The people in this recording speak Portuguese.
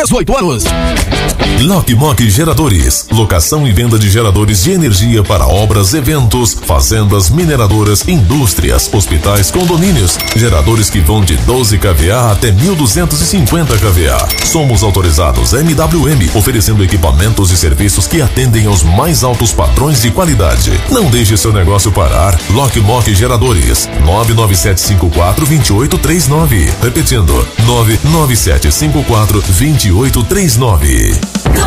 18 anos. Lockmock Geradores, locação e venda de geradores de energia para obras, eventos, fazendas, mineradoras, indústrias, hospitais, condomínios. Geradores que vão de 12 kVA até 1250 kVA. Somos autorizados MWM, oferecendo equipamentos e serviços que atendem aos mais altos padrões de qualidade. Não deixe seu negócio parar. Lockmock Geradores, 997542839. Repetindo, 997542839.